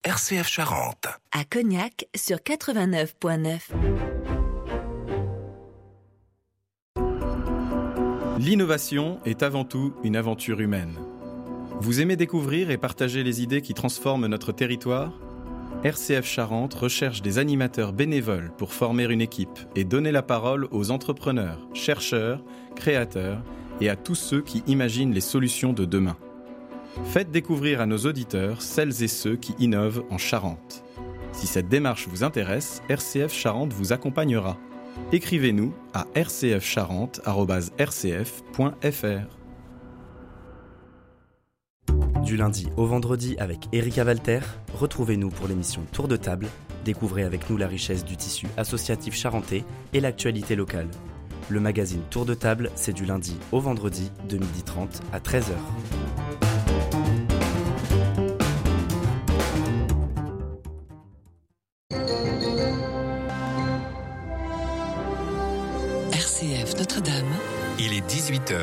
RCF Charente. À Cognac sur 89.9. L'innovation est avant tout une aventure humaine. Vous aimez découvrir et partager les idées qui transforment notre territoire ? RCF Charente recherche des animateurs bénévoles pour former une équipe et donner la parole aux entrepreneurs, chercheurs, créateurs et à tous ceux qui imaginent les solutions de demain. Faites découvrir à nos auditeurs celles et ceux qui innovent en Charente. Si cette démarche vous intéresse, RCF Charente vous accompagnera. Écrivez-nous à rcfcharente@rcf.fr. Du lundi au vendredi avec Erika Walter, retrouvez-nous pour l'émission Tour de table. Découvrez avec nous la richesse du tissu associatif charentais et l'actualité locale. Le magazine Tour de table, c'est du lundi au vendredi de 12h30 à 13h. RCF Notre-Dame. Il est 18h.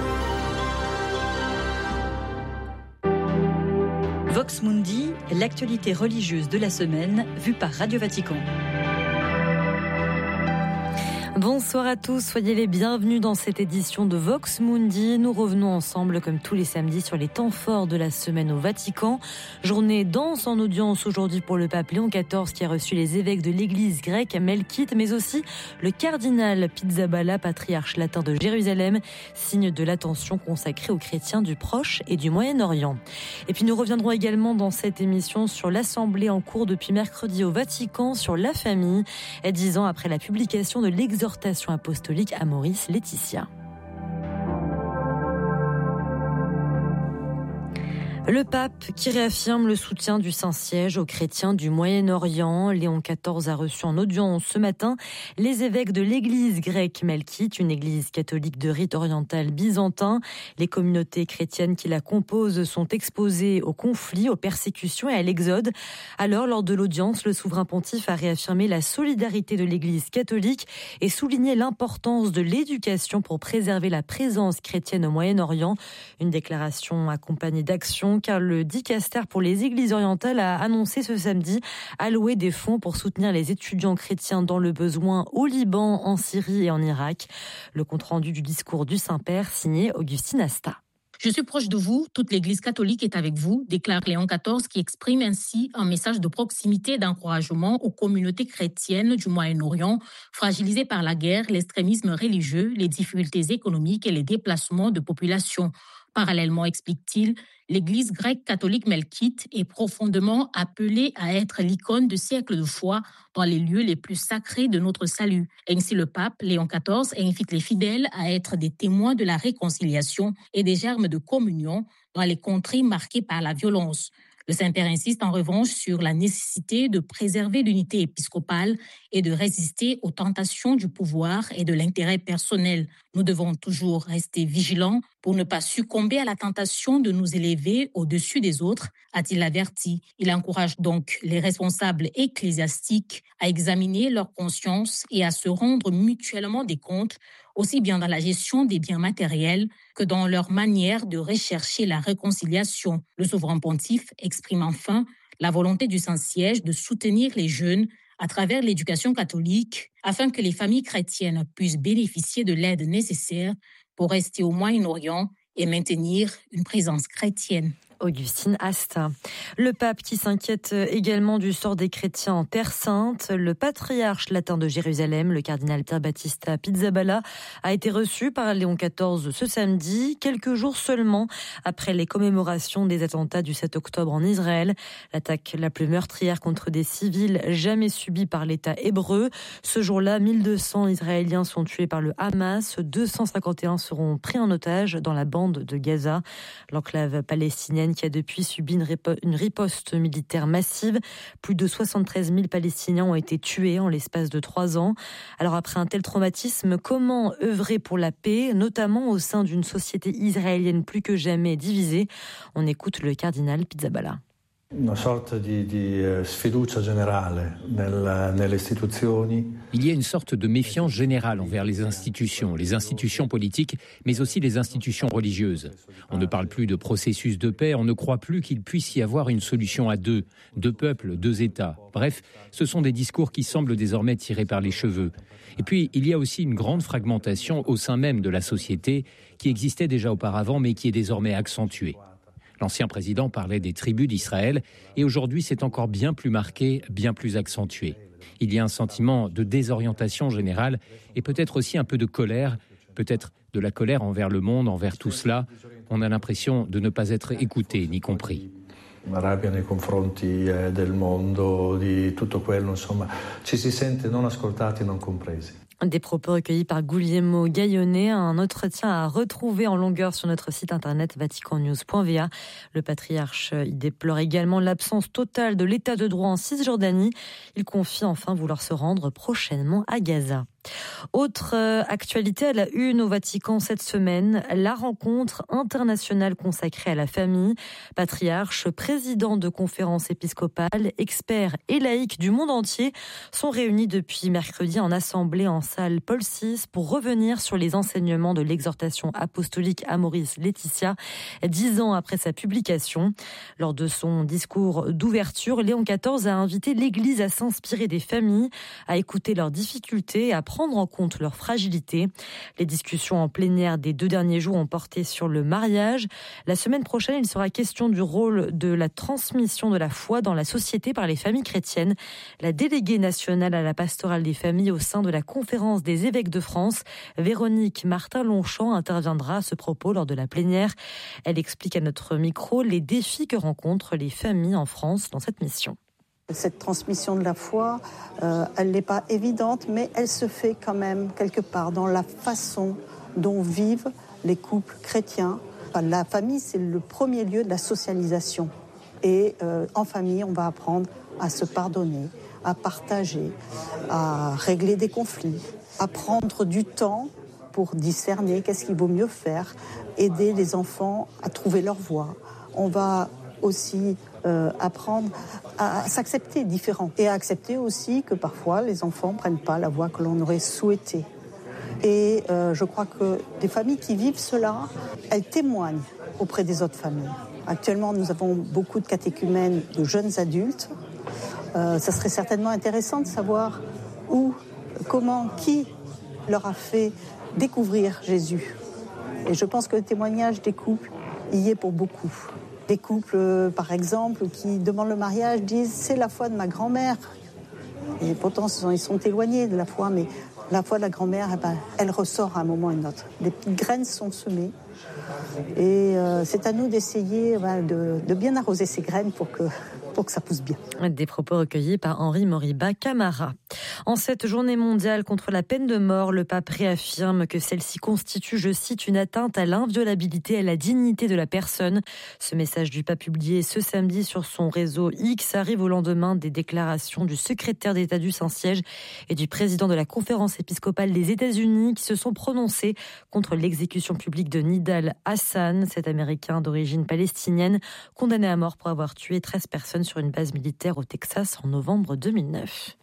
Vox Mundi, l'actualité religieuse de la semaine, vue par Radio Vatican. Bonsoir à tous, soyez les bienvenus dans cette édition de Vox Mundi. Nous revenons ensemble comme tous les samedis sur les temps forts de la semaine au Vatican. Journée dense en audience aujourd'hui pour le pape Léon XIV qui a reçu les évêques de l'église grecque Melkite, mais aussi le cardinal Pizzaballa, patriarche latin de Jérusalem, signe de l'attention consacrée aux chrétiens du Proche et du Moyen-Orient. Et puis nous reviendrons également dans cette émission sur l'assemblée en cours depuis mercredi au Vatican sur la famille, 10 ans après la publication de l'exhortation apostolique à Maurice Laetitia. Le pape qui réaffirme le soutien du Saint-Siège aux chrétiens du Moyen-Orient. Léon XIV a reçu en audience ce matin les évêques de l'église grecque Melkite, une église catholique de rite oriental byzantin. Les communautés chrétiennes qui la composent sont exposées aux conflits, aux persécutions et à l'exode. Alors, lors de l'audience, le souverain pontife a réaffirmé la solidarité de l'église catholique et souligné l'importance de l'éducation pour préserver la présence chrétienne au Moyen-Orient. Une déclaration accompagnée d'actions, car le dicaster pour les églises orientales a annoncé ce samedi allouer des fonds pour soutenir les étudiants chrétiens dans le besoin au Liban, en Syrie et en Irak. Le compte-rendu du discours du Saint-Père signé Augustine Asta. Je suis proche de vous, toute l'Église catholique est avec vous, déclare Léon XIV, qui exprime ainsi un message de proximité et d'encouragement aux communautés chrétiennes du Moyen-Orient, fragilisées par la guerre, l'extrémisme religieux, les difficultés économiques et les déplacements de population. Parallèlement, explique-t-il, l'Église grecque catholique melkite est profondément appelée à être l'icône de siècles de foi dans les lieux les plus sacrés de notre salut. Ainsi, le pape Léon XIV invite les fidèles à être des témoins de la réconciliation et des germes de communion dans les contrées marquées par la violence. Le Saint-Père insiste en revanche sur la nécessité de préserver l'unité épiscopale et de résister aux tentations du pouvoir et de l'intérêt personnel. Nous devons toujours rester vigilants pour ne pas succomber à la tentation de nous élever au-dessus des autres, a-t-il averti. Il encourage donc les responsables ecclésiastiques à examiner leur conscience et à se rendre mutuellement des comptes, aussi bien dans la gestion des biens matériels que dans leur manière de rechercher la réconciliation. Le souverain pontife exprime enfin la volonté du Saint-Siège de soutenir les jeunes à travers l'éducation catholique afin que les familles chrétiennes puissent bénéficier de l'aide nécessaire pour rester au Moyen-Orient et maintenir une présence chrétienne. Augustine Asta. Le pape qui s'inquiète également du sort des chrétiens en Terre Sainte. Le patriarche latin de Jérusalem, le cardinal Pier Battista Pizzaballa, a été reçu par Léon XIV ce samedi, quelques jours seulement après les commémorations des attentats du 7 octobre en Israël. L'attaque la plus meurtrière contre des civils jamais subie par l'État hébreu. Ce jour-là, 1200 Israéliens sont tués par le Hamas. 251 seront pris en otage dans la bande de Gaza. L'enclave palestinienne qui a depuis subi une riposte militaire massive. Plus de 73 000 Palestiniens ont été tués en l'espace de 3 ans. Alors après un tel traumatisme, comment œuvrer pour la paix, notamment au sein d'une société israélienne plus que jamais divisée ? On écoute le cardinal Pizzaballa. Una sorta di sfiducia generale nelle istituzioni. Il y a une sorte de méfiance générale envers les institutions politiques, mais aussi les institutions religieuses. On ne parle plus de processus de paix, on ne croit plus qu'il puisse y avoir une solution à deux peuples, deux États. Bref, ce sont des discours qui semblent désormais tirés par les cheveux. Et puis, il y a aussi une grande fragmentation au sein même de la société qui existait déjà auparavant, mais qui est désormais accentuée. L'ancien président parlait des tribus d'Israël et aujourd'hui c'est encore bien plus marqué, bien plus accentué. Il y a un sentiment de désorientation générale et peut-être aussi un peu de colère, peut-être de la colère envers le monde, envers tout cela. On a l'impression de ne pas être écouté ni compris. Una rabbia nei confronti del mondo, di tutto quello, insomma, ci si sente non ascoltati, non compresi. Des propos recueillis par Guglielmo Gaillone, un entretien à retrouver en longueur sur notre site internet vaticannews.va. Le patriarche y déplore également l'absence totale de l'état de droit en Cisjordanie. Il confie enfin vouloir se rendre prochainement à Gaza. Autre actualité à la une au Vatican cette semaine, la rencontre internationale consacrée à la famille. Patriarches, présidents de conférences épiscopales, experts et laïcs du monde entier sont réunis depuis mercredi en assemblée en salle Paul VI pour revenir sur les enseignements de l'exhortation apostolique Amoris Laetitia, 10 ans après sa publication. Lors de son discours d'ouverture, Léon XIV a invité l'Église à s'inspirer des familles, à écouter leurs difficultés, à prendre en compte leur fragilité. Les discussions en plénière des 2 derniers jours ont porté sur le mariage. La semaine prochaine, il sera question du rôle de la transmission de la foi dans la société par les familles chrétiennes. La déléguée nationale à la pastorale des familles au sein de la conférence des évêques de France, Véronique Martin-Longchamp, interviendra à ce propos lors de la plénière. Elle explique à notre micro les défis que rencontrent les familles en France dans cette mission. Cette transmission de la foi, elle n'est pas évidente, mais elle se fait quand même quelque part dans la façon dont vivent les couples chrétiens. Enfin, la famille, c'est le premier lieu de la socialisation. Et en famille, on va apprendre à se pardonner, à partager, à régler des conflits, à prendre du temps pour discerner qu'est-ce qu'il vaut mieux faire, aider les enfants à trouver leur voie. On va aussi apprendre à s'accepter différents et à accepter aussi que parfois les enfants ne prennent pas la voie que l'on aurait souhaité. Et je crois que des familles qui vivent cela, elles témoignent auprès des autres familles. Actuellement, nous avons beaucoup de catéchumènes de jeunes adultes. Ça serait certainement intéressant de savoir où, comment, qui leur a fait découvrir Jésus. Et je pense que le témoignage des couples y est pour beaucoup. Des couples, par exemple, qui demandent le mariage, disent « c'est la foi de ma grand-mère ». Et pourtant, ils sont éloignés de la foi, mais la foi de la grand-mère, elle ressort à un moment ou à un autre. Des petites graines sont semées. Et c'est à nous d'essayer de bien arroser ces graines pour que ça pousse bien. Des propos recueillis par Henri Moriba Camara. En cette journée mondiale contre la peine de mort, le pape réaffirme que celle-ci constitue, je cite, une atteinte à l'inviolabilité et à la dignité de la personne. Ce message du pape publié ce samedi sur son réseau X arrive au lendemain des déclarations du secrétaire d'État du Saint-Siège et du président de la conférence épiscopale des États-Unis qui se sont prononcés contre l'exécution publique de Nidal Hassan, cet Américain d'origine palestinienne, condamné à mort pour avoir tué 13 personnes sur une base militaire au Texas en novembre 2009.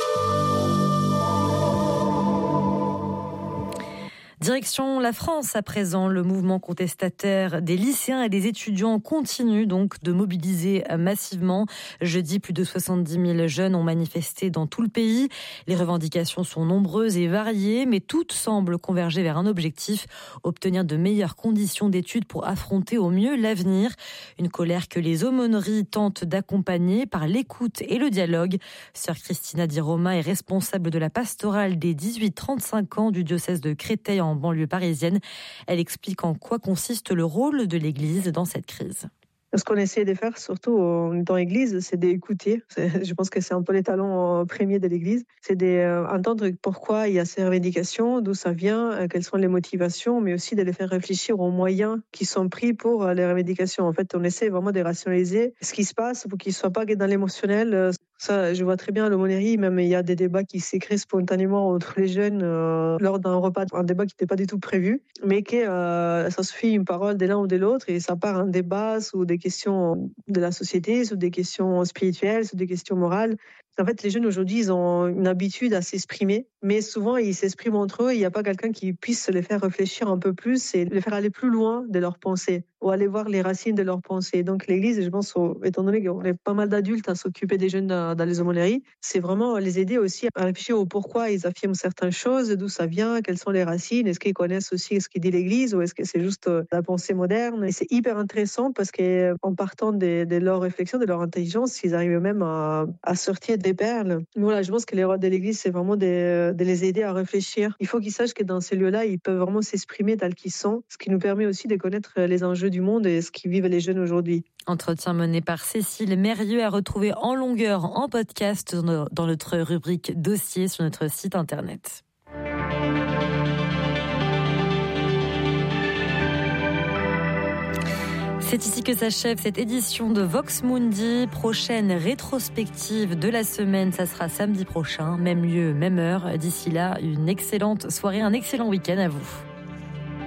Direction la France à présent, le mouvement contestataire des lycéens et des étudiants continue donc de mobiliser massivement. Jeudi, plus de 70 000 jeunes ont manifesté dans tout le pays. Les revendications sont nombreuses et variées, mais toutes semblent converger vers un objectif, obtenir de meilleures conditions d'études pour affronter au mieux l'avenir. Une colère que les aumôneries tentent d'accompagner par l'écoute et le dialogue. Sœur Christina Di Roma est responsable de la pastorale des 18-35 ans du diocèse de Créteil en banlieue parisienne. Elle explique en quoi consiste le rôle de l'Église dans cette crise. Ce qu'on essaie de faire, surtout dans l'Église, c'est d'écouter. Je pense que c'est un peu les talents premiers de l'Église. C'est d'entendre pourquoi il y a ces revendications, d'où ça vient, quelles sont les motivations, mais aussi de les faire réfléchir aux moyens qui sont pris pour les revendications. En fait, on essaie vraiment de rationaliser ce qui se passe pour qu'ils ne soient pas dans l'émotionnel. Ça, je vois très bien à l'aumônerie, même il y a des débats qui s'écrivent spontanément entre les jeunes lors d'un repas, un débat qui n'était pas du tout prévu, mais que ça suffit une parole de l'un ou de l'autre et ça part un débat sur des questions de la société, sur des questions spirituelles, sur des questions morales. En fait, les jeunes aujourd'hui, ils ont une habitude à s'exprimer, mais souvent, ils s'expriment entre eux. Il n'y a pas quelqu'un qui puisse les faire réfléchir un peu plus et les faire aller plus loin de leurs pensées ou aller voir les racines de leurs pensées. Donc, l'Église, je pense, étant donné qu'on est pas mal d'adultes à s'occuper des jeunes dans les aumôneries, c'est vraiment les aider aussi à réfléchir au pourquoi ils affirment certaines choses, d'où ça vient, quelles sont les racines, est-ce qu'ils connaissent aussi ce qu'il dit l'Église ou est-ce que c'est juste la pensée moderne. Et c'est hyper intéressant parce qu'en partant de leur réflexion, de leur intelligence, ils arrivent même à sortir des perles. Voilà, je pense que les rôles de l'Église, c'est vraiment de les aider à réfléchir. Il faut qu'ils sachent que dans ces lieux-là, ils peuvent vraiment s'exprimer tels qu'ils sont, ce qui nous permet aussi de connaître les enjeux du monde et ce qu'ils vivent les jeunes aujourd'hui. Entretien mené par Cécile Mérieux à retrouver en longueur en podcast dans notre rubrique dossier sur notre site internet. C'est ici que s'achève cette édition de Vox Mundi. Prochaine rétrospective de la semaine, ça sera samedi prochain, même lieu, même heure. D'ici là, une excellente soirée, un excellent week-end à vous.